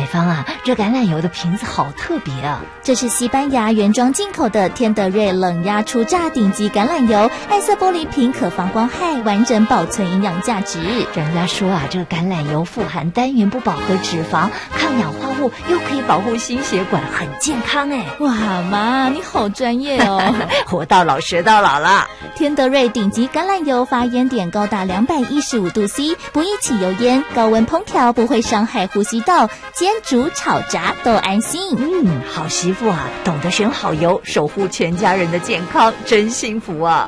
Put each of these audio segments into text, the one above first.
芳啊，这橄榄油的瓶子好特别啊！ 这是西班牙原装进口的天德瑞冷压初榨顶级橄榄油，爱色玻璃瓶可防光害，完整保存营养价值。 人家说啊，这个橄榄油富含单元不饱和脂肪，抗氧化物，又可以保护心血管，很健康哎！ 哇妈，你好专业哦！ 活到老学到老了。 天德瑞顶级橄榄油发烟点高达215度 C， 不易起油烟，高温烹调不会伤害呼吸道，煎煮炒炸都安心。 好媳妇啊，懂得选好油，守护全家人的健康，真幸福啊！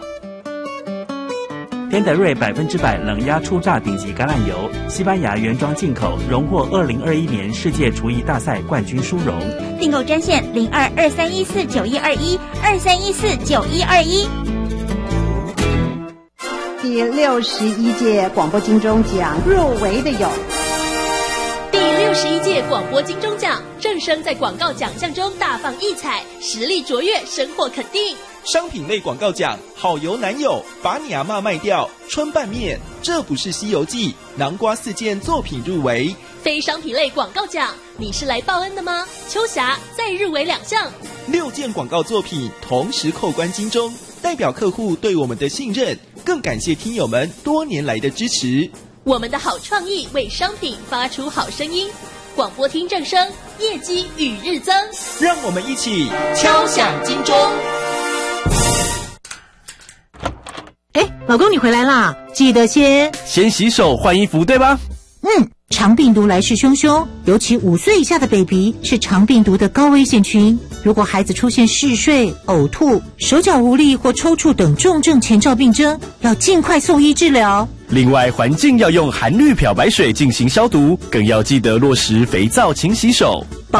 天德瑞100%冷压初榨顶级橄榄油，西班牙原装进口，荣获2021年世界厨艺大赛冠军殊荣。 订购专线0223149121，23149121。 第61届广播金钟奖入围的有。 第61届广播金钟奖，正声在广告奖项中大放异彩，实力卓越，收获肯定。 商品类广告奖，好油男友，把你阿嬷卖掉，春拌面，这不是西游记，南瓜4件作品入围。 非商品类广告奖，你是来报恩的吗？秋霞再入围2项 ，6件广告作品同时扣关金钟，代表客户对我们的信任，更感谢听友们多年来的支持。 我们的好创意为商品发出好声音，广播听正声，业绩与日增。 让我们一起敲响金钟。 老公你回来啦，记得先洗手换衣服对吧？ 肠病毒来势汹汹，尤其5岁以下的 baby 是肠病毒的高危险群。如果孩子出现嗜睡、呕吐、手脚无力或抽搐等重症前兆病征，要尽快送医治疗。 另外，环境要用含氯漂白水进行消毒，更要记得落实肥皂勤洗手。